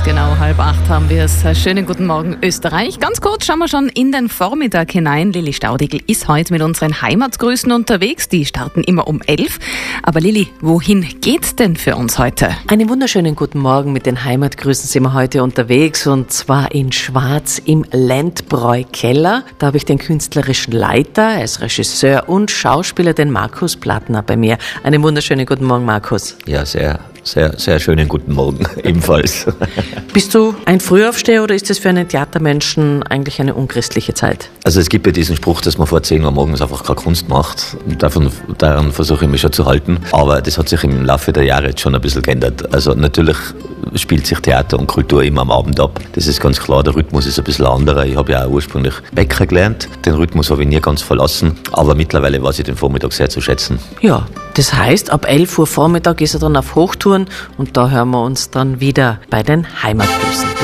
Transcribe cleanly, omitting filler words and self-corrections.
genau 7:30 haben wir es. Schönen guten Morgen Österreich. Ganz kurz schauen wir schon in den Vormittag hinein. Lilli Staudigl ist heute mit unseren Heimatgrüßen unterwegs. Die starten immer um 11. Aber Lilli, wohin geht's denn für uns heute? Einen wunderschönen guten Morgen. Mit den Heimatgrüßen sind wir heute unterwegs und zwar in Schwarz im Ländbräu-Keller. Da habe ich den künstlerischen Leiter, er ist Regisseur und Schauspieler, den Markus Plattner bei mir. Einen wunderschönen guten Morgen, Markus. Ja, sehr schönen guten Morgen ebenfalls. Bist du ein Frühaufsteher oder ist das für einen Theatermenschen eigentlich eine unchristliche Zeit? Also es gibt ja diesen Spruch, dass man vor 10 Uhr morgens einfach keine Kunst macht. Daran versuche ich mich schon zu halten. Aber das hat sich im Laufe der Jahre jetzt schon ein bisschen geändert. Also natürlich spielt sich Theater und Kultur immer am Abend ab. Das ist ganz klar, der Rhythmus ist ein bisschen anderer. Ich habe ja auch ursprünglich Bäcker gelernt. Den Rhythmus habe ich nie ganz verlassen. Aber mittlerweile weiß ich den Vormittag sehr zu schätzen. Ja, das heißt, ab 11 Uhr Vormittag ist er dann auf Hochtouren und da hören wir uns dann wieder bei den Heimatgrüßen.